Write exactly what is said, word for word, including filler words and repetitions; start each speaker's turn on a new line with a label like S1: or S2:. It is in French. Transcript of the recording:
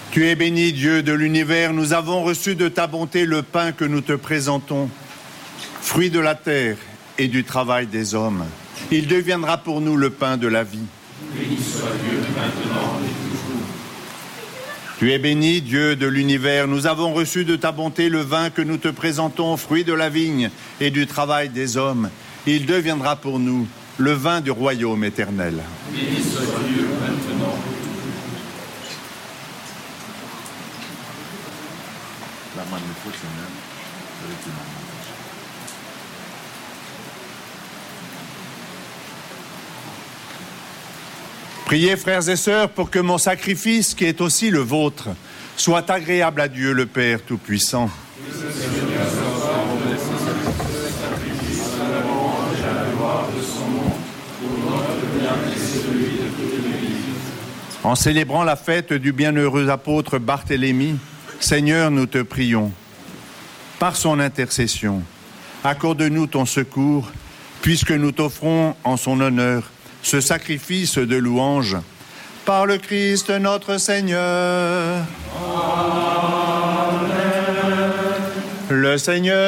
S1: Tu es béni, Dieu de l'univers, nous avons reçu de ta bonté le pain que nous te présentons, fruit de la terre et du travail des hommes. Il deviendra pour nous le pain de la vie.
S2: Béni soit Dieu maintenant et toujours.
S1: Tu es béni, Dieu de l'univers, nous avons reçu de ta bonté le vin que nous te présentons, fruit de la vigne et du travail des hommes. Il deviendra pour nous le vin du royaume éternel.
S2: Béni soit Dieu maintenant.
S1: Priez, frères et sœurs, pour que mon sacrifice, qui est aussi le vôtre, soit agréable à Dieu le Père Tout-Puissant. En célébrant la fête du bienheureux apôtre Barthélemy, Seigneur, nous te prions. Par son intercession, accorde-nous ton secours, puisque nous t'offrons en son honneur ce sacrifice de louange. Par le Christ notre Seigneur. Amen. Le Seigneur